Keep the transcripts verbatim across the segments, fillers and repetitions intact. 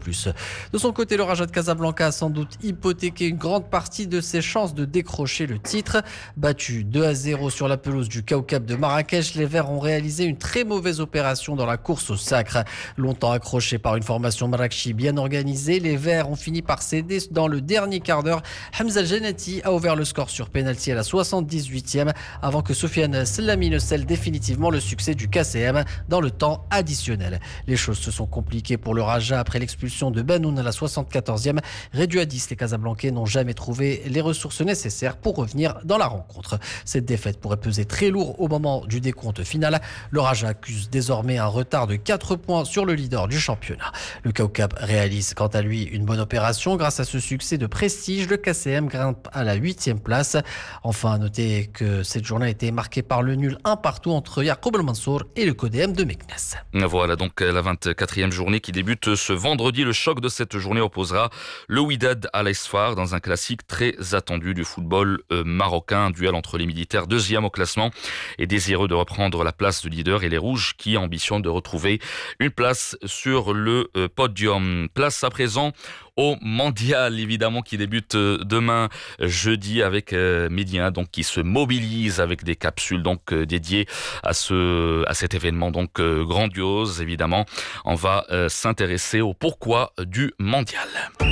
plus. De son côté, le Raja de Casablanca a sans doute hypothéqué une grande partie de ses chances de décrocher le titre. Battu deux à zéro sur la pelouse du Kawkab de Marrakech, les Verts ont réalisé une très mauvaise opération dans la course au sacre. Longtemps accrochés par une formation marrakchi bien organisée, les Verts ont fini par céder dans le dernier quart d'heure. Hamza Jannati a ouvert le score sur pénalty à la soixante-dix-huitième avant que Soufiane Slami ne scelle définitivement le succès du K C M dans le temps additionnel. Les choses se sont compliquées pour le Raja après l'expulsion de Benoun à la soixante-quatorzième. Réduit à dix, les Casablancais n'ont jamais trouvé les ressources nécessaires pour revenir dans la rencontre. Cette défaite pourrait peser très lourd au moment du décompte final. Le Raja accuse désormais un retard de quatre points sur le leader du championnat. Le Kawkab réalise quant à lui une bonne opération. Grâce à ce succès de prestige, le K C M grimpe à la huitième place. Enfin, à noter que cette journée a été marquée par le nul un partout entre Yacoub El Mansour et le Codem de Meknès. Voilà donc la vingt-quatrième journée qui débute ce vendredi. Le choc de cette journée opposera le Wydad à l'Esfar dans un classique très attendu du football marocain. Un duel entre les militaires deuxième au classement et désireux de reprendre la place de leader et les rouges qui ambitionnent de retrouver une place sur le podium. Place à présent au mondial, évidemment, qui débute demain jeudi avec euh, Médina, donc qui se mobilise avec des capsules donc euh, dédiées à ce à cet événement donc euh, grandiose. Évidemment, on va euh, s'intéresser au pourquoi du mondial.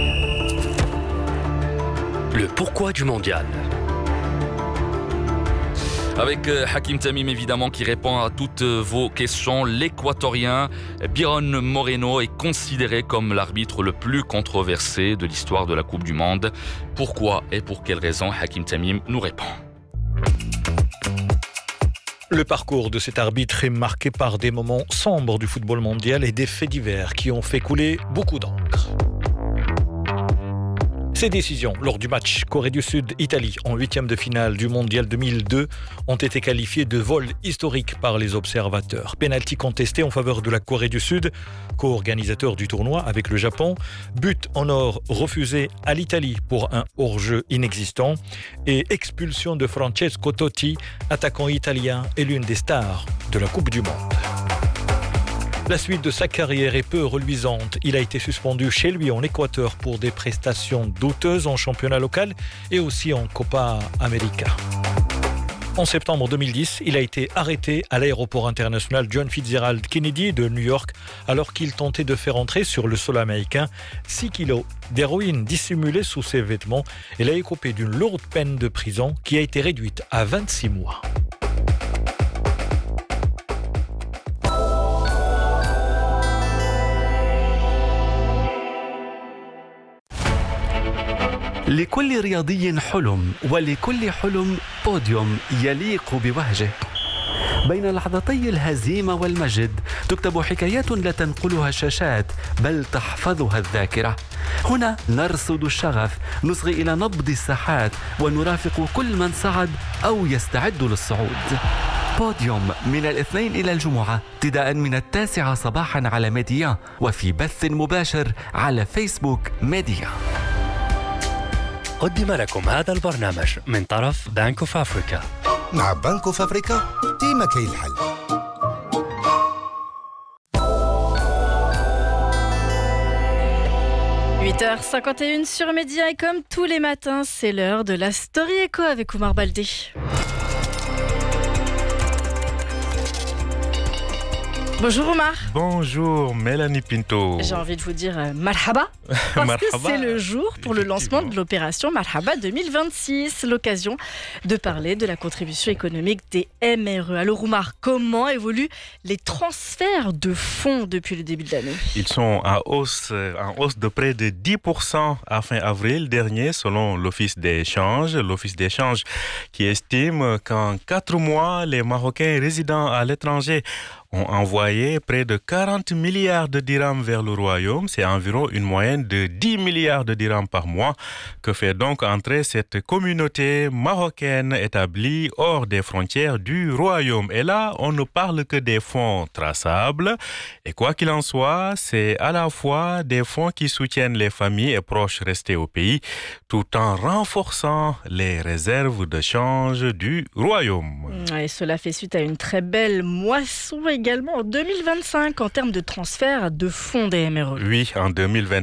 Le pourquoi du mondial. Avec Hakim Tamim, évidemment, qui répond à toutes vos questions. L'Équatorien Byron Moreno est considéré comme l'arbitre le plus controversé de l'histoire de la Coupe du Monde. Pourquoi et pour quelles raisons? Hakim Tamim nous répond. Le parcours de cet arbitre est marqué par des moments sombres du football mondial et des faits divers qui ont fait couler beaucoup d'encre. Ces décisions, lors du match Corée du Sud-Italie en huitième de finale du Mondial deux mille deux, ont été qualifiées de vol historique par les observateurs. Penalty contesté en faveur de la Corée du Sud, co-organisateur du tournoi avec le Japon. But en or refusé à l'Italie pour un hors-jeu inexistant. Et expulsion de Francesco Totti, attaquant italien et l'une des stars de la Coupe du Monde. La suite de sa carrière est peu reluisante. Il a été suspendu chez lui en Équateur pour des prestations douteuses en championnat local et aussi en Copa América. En septembre deux mille dix, il a été arrêté à l'aéroport international John Fitzgerald Kennedy de New York alors qu'il tentait de faire entrer sur le sol américain six kilos d'héroïne dissimulée sous ses vêtements. Il a écopé d'une lourde peine de prison qui a été réduite à vingt-six mois. لكل رياضي حلم ولكل حلم بوديوم يليق بوهجه. بين لحظتي الهزيمة والمجد تكتب حكايات لا تنقلها الشاشات بل تحفظها الذاكرة. هنا نرصد الشغف، نصغي إلى نبض الساحات ونرافق كل من صعد أو يستعد للصعود. بوديوم من الاثنين إلى الجمعة ابتداء من التاسعة صباحا على ميديا وفي بث مباشر على فيسبوك ميديا. قدم لكم هذا البرنامج من طرف بانك اوف افريكا. مع بانك اوف افريكا ديما كاين الحل. huit heures cinquante et une sur Média et comme tous les matins, c'est l'heure de la Story Echo avec Oumar Baldé. Bonjour Omar. Bonjour Mélanie Pinto. J'ai envie de vous dire euh, marhaba, parce Marhaba. que c'est le jour pour le lancement de l'opération Marhaba deux mille vingt-six, l'occasion de parler de la contribution économique des M R E. Alors Omar, comment évoluent les transferts de fonds depuis le début de l'année? Ils sont en hausse, en hausse de près de dix pour cent à fin avril dernier, selon l'Office des échanges. L'Office des échanges qui estime qu'en quatre mois, les Marocains résidant à l'étranger ont envoyé près de quarante milliards de dirhams vers le royaume. C'est environ une moyenne de dix milliards de dirhams par mois que fait donc entrer cette communauté marocaine établie hors des frontières du royaume. Et là, on ne parle que des fonds traçables. Et quoi qu'il en soit, c'est à la fois des fonds qui soutiennent les familles et proches restés au pays, tout en renforçant les réserves de change du royaume. Et cela fait suite à une très belle moisson également en deux mille vingt-cinq en termes de transfert de fonds des M R E. Oui, en deux mille vingt-cinq.